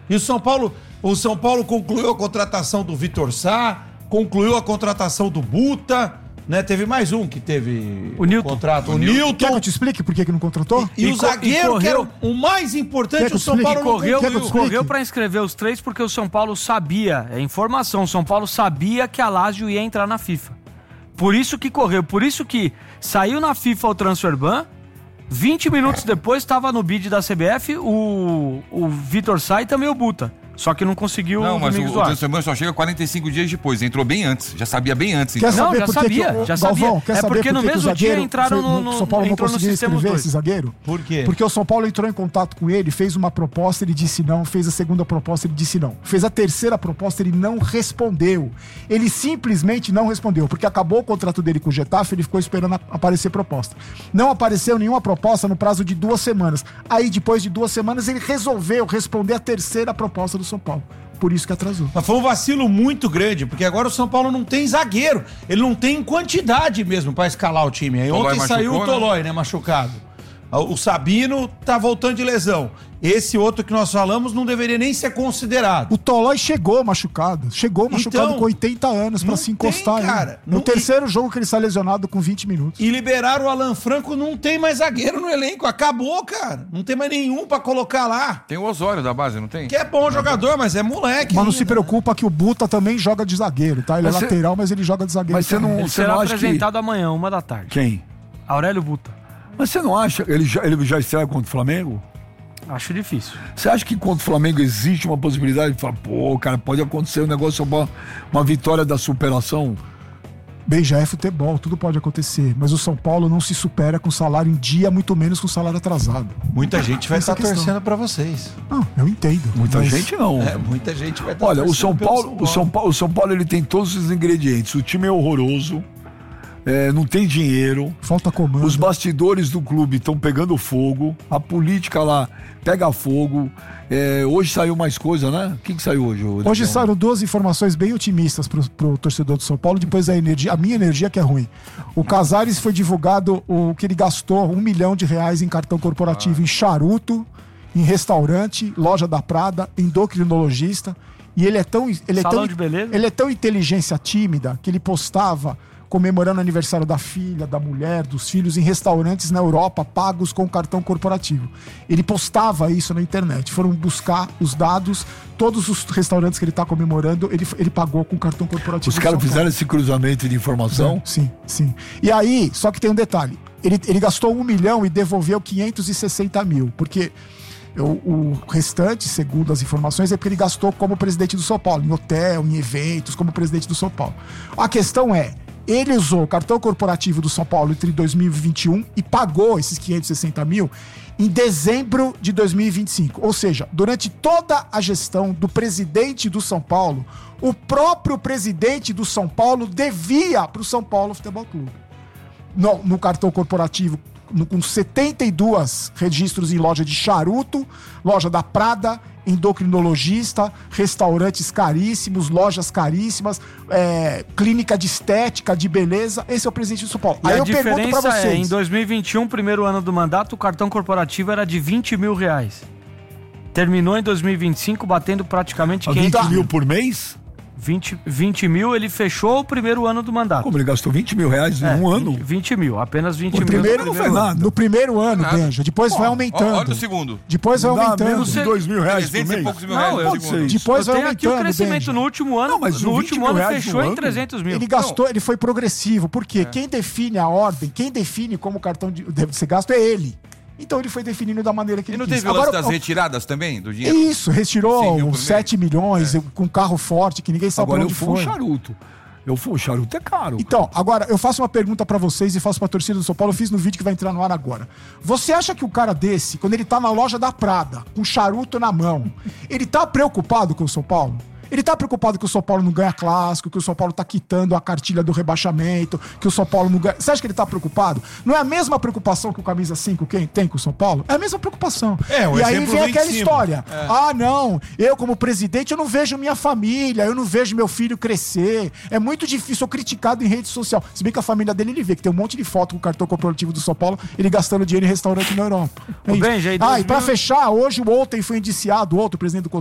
E o São Paulo concluiu a contratação do Vitor Sá, concluiu a contratação do Buta, né? Teve mais um que teve o Newton. Contrato. O Newton. Quer que eu te explique por que não contratou? E o zagueiro, que era o mais importante, o São Paulo correu para inscrever os 3 porque o São Paulo sabia, é informação, o São Paulo sabia que a Lazio ia entrar na FIFA. Por isso que correu, por isso que saiu na FIFA o Transfer Ban, 20 minutos depois estava no bid da CBF o Vitor Sá e também o Buta. Só que não conseguiu. Não, mas o Transfer Ban só chega 45 dias depois. Entrou bem antes. Já sabia bem antes. Então. Não, já sabia. Galvão, é porque no mesmo dia entraram no São Paulo não conseguiu inscrever esse zagueiro? Por quê? Porque o São Paulo entrou em contato com ele, fez uma proposta, ele disse não. Fez a segunda proposta, ele disse não. Fez a terceira proposta, ele não respondeu. Ele simplesmente não respondeu, porque acabou o contrato dele com o Getafe, ele ficou esperando aparecer proposta. Não apareceu nenhuma proposta no prazo de 2 semanas. Aí, depois de 2 semanas, ele resolveu responder a terceira proposta do São Paulo. Por isso que atrasou. Mas foi um vacilo muito grande, porque agora o São Paulo não tem zagueiro. Ele não tem quantidade mesmo pra escalar o time. Aí ontem saiu o Tolói, né, machucado. O Sabino tá voltando de lesão. Esse outro que nós falamos não deveria nem ser considerado. O Tolói chegou machucado então, com 80 anos pra se encostar. Cara, no terceiro jogo que ele está lesionado com 20 minutos. E liberaram o Alan Franco, não tem mais zagueiro no elenco. Acabou, cara. Não tem mais nenhum pra colocar lá. Tem o Osório da base, não tem? Que é bom jogador, mas é moleque. Mas não se preocupa que o Buta também joga de zagueiro, tá? Ele é lateral, mas ele joga de zagueiro. Mas ele será apresentado amanhã, 13h. Quem? Aurélio Buta. Mas você não acha que ele já estreia contra o Flamengo? Acho difícil. Você acha que contra o Flamengo existe uma possibilidade de falar, pô, cara, pode acontecer um negócio, uma vitória da superação? Bem, já é futebol, tudo pode acontecer. Mas o São Paulo não se supera com salário em dia, muito menos com salário atrasado. Muita gente vai estar torcendo pra vocês. Não, eu entendo. Muita gente não. Muita gente vai estar torcendo. Olha, o São Paulo ele tem todos os ingredientes. O time é horroroso. Não tem dinheiro. Falta comando. Os bastidores do clube estão pegando fogo. A política lá pega fogo. Hoje saiu mais coisa, né? O que saiu hoje? Hoje saíram 2 informações bem otimistas pro torcedor do São Paulo. Depois a minha energia que é ruim. O Casares foi divulgado o que ele gastou R$1 milhão em cartão corporativo, em charuto, em restaurante, loja da Prada, endocrinologista. E ele é tão inteligência tímida que ele postava comemorando o aniversário da filha, da mulher, dos filhos em restaurantes na Europa pagos com cartão corporativo. Ele postava isso na internet. Foram buscar os dados, todos os restaurantes que ele está comemorando, ele pagou com cartão corporativo. Os caras fizeram esse cruzamento de informação? Sim. E aí, só que tem um detalhe. Ele gastou 1 milhão e devolveu 560 mil, porque o restante, segundo as informações, é porque ele gastou como presidente do São Paulo, em hotel, em eventos, como presidente do São Paulo. A questão é, ele usou o cartão corporativo do São Paulo entre 2021 e pagou esses 560 mil em dezembro de 2025. Ou seja, durante toda a gestão do presidente do São Paulo, o próprio presidente do São Paulo devia para o São Paulo Futebol Clube. No cartão corporativo, com 72 registros em loja de charuto, loja da Prada, endocrinologista, restaurantes caríssimos, lojas caríssimas, clínica de estética, de beleza. Esse é o presidente do São Paulo. E aí eu pergunto pra vocês. Em 2021, primeiro ano do mandato, o cartão corporativo era de R$20 mil. Terminou em 2025 batendo praticamente 500 mil por mês? 20 mil, ele fechou o primeiro ano do mandato. Como ele gastou R$20 mil em um ano? 20 mil, apenas 20 mil. Primeiro não foi nada. No primeiro ano, Benja. Depois vai aumentando. Olha o segundo. Depois vai aumentando. Menos de R$2 mil por mês. Depois vai aumentando. Aqui o crescimento no último ano. Mas no último ano fechou em 300 mil. Ele gastou, ele foi progressivo. Por quê? Quem define a ordem, quem define como o cartão deve ser gasto é ele. Então ele foi definindo da maneira que ele quis. E não teve o lance das retiradas também do dinheiro? Isso, retirou 7 milhões com carro forte que ninguém sabe onde foi. Agora o charuto é caro. Então, agora eu faço uma pergunta pra vocês e faço pra torcida do São Paulo. Eu fiz no vídeo que vai entrar no ar agora. Você acha que o cara desse, quando ele tá na loja da Prada, com charuto na mão, ele tá preocupado com o São Paulo? Ele tá preocupado que o São Paulo não ganha clássico, que o São Paulo tá quitando a cartilha do rebaixamento, que o São Paulo não ganha... Você acha que ele tá preocupado? Não é a mesma preocupação que o Camisa 5 tem com o São Paulo? É a mesma preocupação. E aí vem aquela história. Ah, não, eu como presidente, eu não vejo minha família, eu não vejo meu filho crescer. É muito difícil, sou criticado em rede social. Se bem que a família dele, ele vê que tem um monte de foto com o cartão corporativo do São Paulo, ele gastando dinheiro em restaurante na Europa. E pra fechar, ontem foi indiciado, outro presidente do